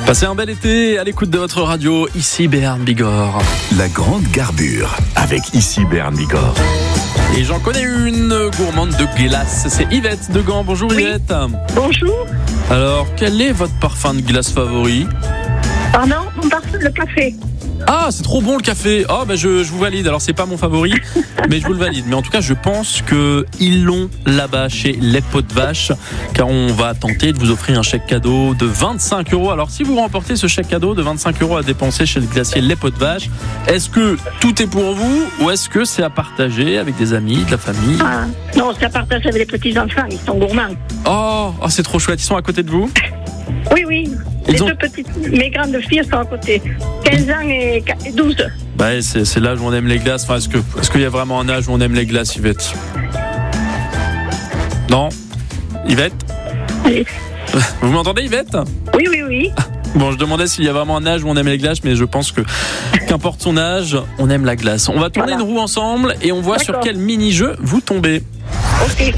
Passez un bel été à l'écoute de votre radio, ici Béarn Bigorre. La grande garbure avec ici Béarn Bigorre. Et j'en connais une gourmande de glace, c'est Yvette de Gand. Bonjour Yvette. Bonjour. Alors, quel est votre parfum de glace favori ? Pardon, mon parfum, le café. Ah, c'est trop bon le café. Oh, je vous valide. Alors, c'est pas mon favori, mais je vous le valide. Mais en tout cas, je pense qu'ils l'ont là-bas chez Les Pots de Vache, car on va tenter de vous offrir un chèque cadeau de 25 €. Alors, si vous remportez ce chèque cadeau de 25 € à dépenser chez le glacier Les Pots de Vache, est-ce que tout est pour vous ou est-ce que c'est à partager avec des amis, de la famille ? Non, c'est à partager avec les petits-enfants, ils sont gourmands. Oh, c'est trop chouette. Ils sont à côté de vous ? Oui. Deux petites, mes grandes filles sont à côté. 15 ans et 12. C'est l'âge où on aime les glaces. Enfin, est-ce qu'il y a vraiment un âge où on aime les glaces, Yvette ? Non ? Yvette ? Oui. Vous m'entendez, Yvette ? Oui. Bon, je demandais s'il y a vraiment un âge où on aime les glaces, mais je pense que qu'importe son âge, on aime la glace. On va tourner une roue ensemble et on voit sur quel mini-jeu vous tombez. Ok.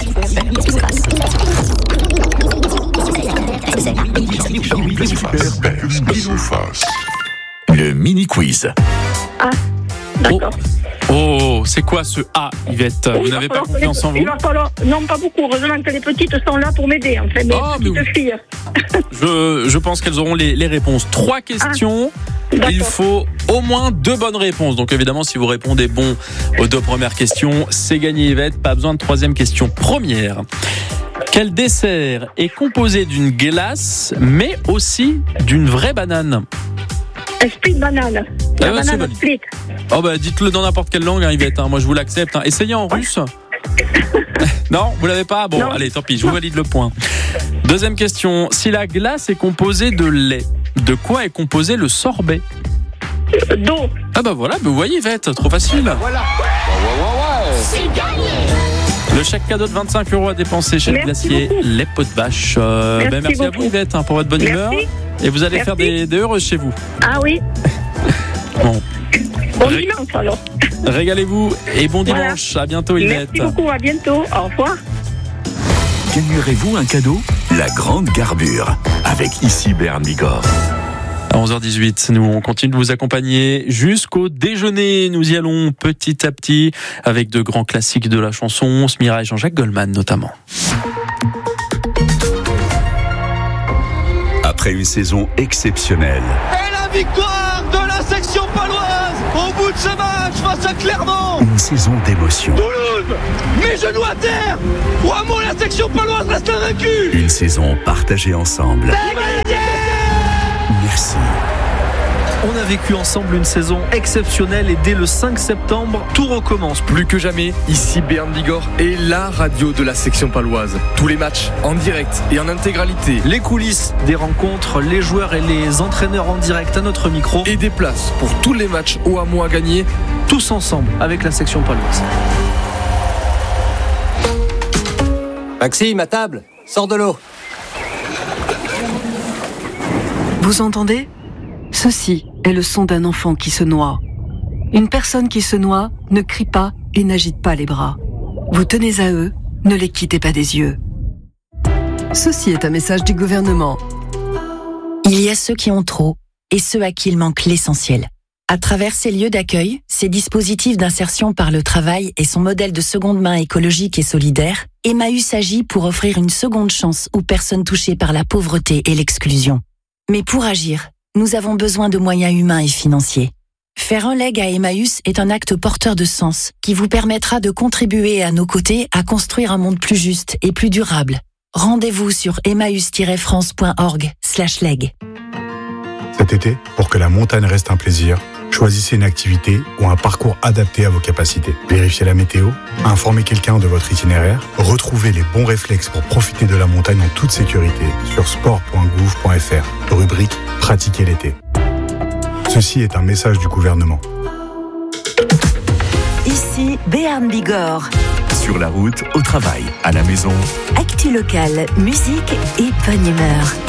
Le mini-quiz. Ah, d'accord. Oh, c'est quoi ce A, Yvette ? Vous n'avez pas confiance en vous ? Il va falloir... Non, pas beaucoup. Heureusement que les petites sont là pour m'aider, en fait, mes petites filles. Je pense qu'elles auront les réponses. 3 questions. Il faut au moins 2 bonnes réponses. Donc évidemment, si vous répondez bon aux 2 premières questions, c'est gagné, Yvette. Pas besoin de 3e question. Première. Quel dessert est composé d'une glace, mais aussi d'une vraie banane ? Un split banane. La banane split. Oh dites-le dans n'importe quelle langue, Yvette. Moi, je vous l'accepte. Essayez en russe. Non, vous l'avez pas ? Bon, allez, tant pis, je vous valide le point. 2e question. Si la glace est composée de lait, de quoi est composé le sorbet ? D'eau. Voilà, vous voyez, Yvette, trop facile. Voilà. C'est gagné. Le chèque cadeau de 25 € à dépenser chez le glacier Les Pots de Vache. Merci à vous, Yvette, pour votre bonne humeur. Et vous allez faire des heureuses chez vous. Ah oui. Bon dimanche alors. Régalez-vous et bon dimanche. À bientôt, Yvette. Merci beaucoup, à bientôt. Au revoir. Gagnerez-vous un cadeau ? La grande garbure avec ici Béarn Bigorre. À 11h18, nous on continue de vous accompagner jusqu'au déjeuner. Nous y allons petit à petit avec de grands classiques de la chanson, Smira et Jean-Jacques Goldman notamment. Après une saison exceptionnelle. Et la victoire de la section paloise au bout de ce match face à Clermont. Une saison d'émotion. Toulouse, mes genoux à terre. Vraiment, la section paloise reste invaincue. Une saison partagée ensemble. Merci. On a vécu ensemble une saison exceptionnelle et dès le 5 septembre, tout recommence. Plus que jamais, ici Béarn Bigorre est la radio de la section paloise. Tous les matchs en direct et en intégralité. Les coulisses des rencontres, les joueurs et les entraîneurs en direct à notre micro. Et des places pour tous les matchs au hameau à gagner. Tous ensemble avec la section paloise. Maxime, à table, sors de l'eau. Vous entendez ? Ceci est le son d'un enfant qui se noie. Une personne qui se noie ne crie pas et n'agite pas les bras. Vous tenez à eux, ne les quittez pas des yeux. Ceci est un message du gouvernement. Il y a ceux qui ont trop et ceux à qui il manque l'essentiel. À travers ces lieux d'accueil, ces dispositifs d'insertion par le travail et son modèle de seconde main écologique et solidaire, Emmaüs agit pour offrir une seconde chance aux personnes touchées par la pauvreté et l'exclusion. Mais pour agir, nous avons besoin de moyens humains et financiers. Faire un leg à Emmaüs est un acte porteur de sens qui vous permettra de contribuer à nos côtés à construire un monde plus juste et plus durable. Rendez-vous sur emmaüs-france.org/leg. Cet été, pour que la montagne reste un plaisir, choisissez une activité ou un parcours adapté à vos capacités. Vérifiez la météo, informez quelqu'un de votre itinéraire, retrouvez les bons réflexes pour profiter de la montagne en toute sécurité sur sport.gouv.fr, rubrique « Pratiquer l'été ». Ceci est un message du gouvernement. Ici Béarn Bigorre. Sur la route, au travail, à la maison. Actu locale, musique et bonne humeur.